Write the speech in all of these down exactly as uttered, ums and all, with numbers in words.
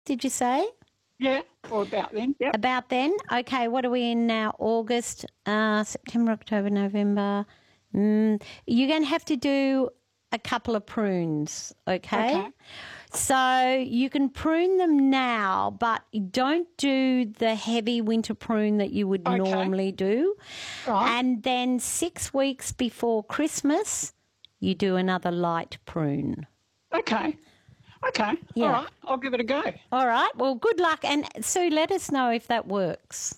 did you say? Yeah, or about then, yep. About then? Okay, what are we in now? August, uh, September, October, November. Mm, you're going to have to do a couple of prunes, okay? Okay. So you can prune them now, but don't do the heavy winter prune that you would Okay. normally do. Right. And then six weeks before Christmas, you do another light prune. Okay. Okay. Yeah. All right. I'll give it a go. All right. Well, good luck. And Sue, let us know if that works.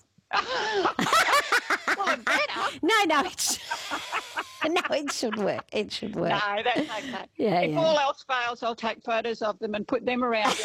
Well, it better. No, no, it should, no, it should work. It should work. No, that's okay. Yeah, if yeah. all else fails, I'll take photos of them and put them around.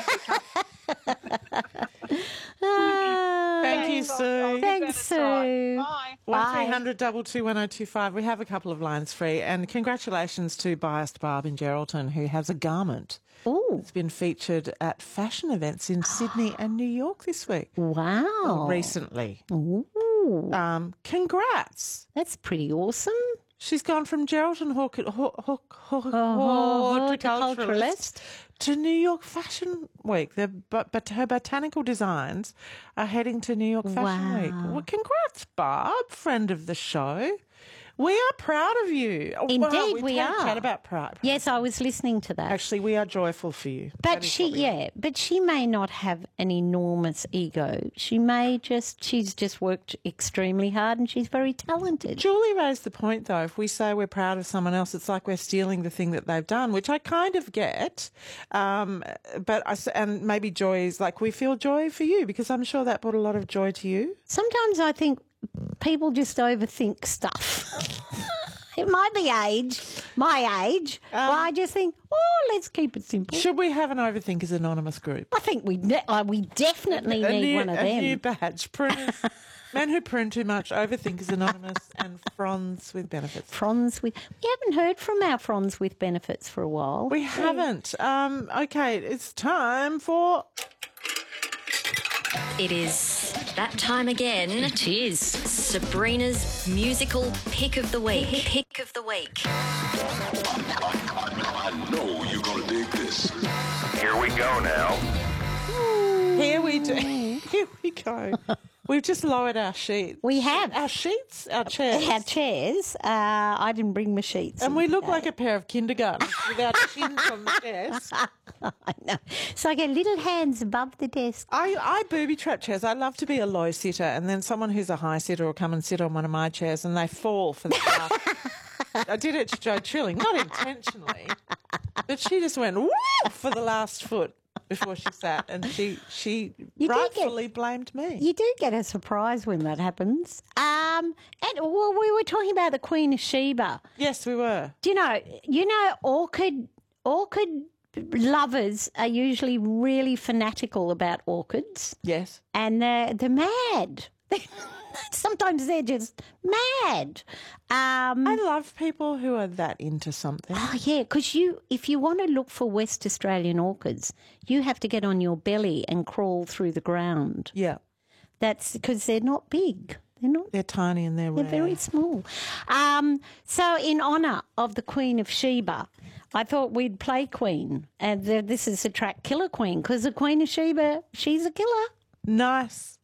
Ah, Thank you, Sue. Thanks, Sue. Bye. One three hundred double two one zero two five. We have a couple of lines free, and congratulations to Biased Barb in Geraldton, who has a garment. Ooh, It's been featured at fashion events in Sydney and New York this week. wow. Recently. Ooh, Um, congrats. that's pretty awesome. She's gone from Geraldton Hawk, Hawk, Hawk, Hawk, Oh, horticulturalist horticulturalist. to New York Fashion Week. The, but, but her botanical designs are heading to New York Fashion Wow. Week. Well, congrats, Barb, friend of the show. We are proud of you. Oh, wow, Indeed, we we can't are. Chat about pride. Yes, I was listening to that. Actually, we are joyful for you. But That is she, what we are. yeah, but she may not have an enormous ego. She may just, she's just worked extremely hard and she's very talented. Julie raised the point, though, if we say we're proud of someone else, it's like we're stealing the thing that they've done, which I kind of get. Um, but I, s- and maybe joy is like, we feel joy for you, because I'm sure that brought a lot of joy to you. Sometimes I think people just overthink stuff. It might be age, my age. Um, but I just think, oh, let's keep it simple. Should we have an Overthinkers Anonymous group? I think we de- uh, we definitely a need new, one of a them. new badge. Pruners, men who prune too much, Overthinkers Anonymous, and Fronds with benefits. Fronds with. We haven't heard from our Fronds with benefits for a while. We haven't. Um, okay, it's time for... It is that time again. It is. Sabrina's musical pick of the week. Pick of the week. I know you're gonna dig this. Here we go now. Here we do. Here we go. We've just lowered our sheets. We have. Our sheets? Our chairs. Our chairs. Uh, I didn't bring my sheets. And in we look today. like a pair of kindergartners with our chins on the chairs. I know. So I get little hands above the desk. I, I booby trap chairs. I love to be a low sitter, and then someone who's a high sitter will come and sit on one of my chairs and they fall for the last. I did it to Jo Trilling, not intentionally, but she just went woo for the last foot before she sat, and she she You do rightfully get- blamed me. You do get a surprise when that happens. Um, and well, we were talking about the Queen of Sheba. Yes, we were. Do you know? You know, orchid orchid lovers are usually really fanatical about orchids, Yes. and they're they're mad. Sometimes they're just mad. Um, I love people who are that into something. Oh, yeah, because you, if you want to look for West Australian orchids, you have to get on your belly and crawl through the ground. Yeah. That's because they're not big. They're not. They're tiny and they're They're rare. very small. Um, so, in honour of the Queen of Sheba, I thought we'd play Queen, and the, this is the track Killer Queen, because the Queen of Sheba, she's a killer. Nice.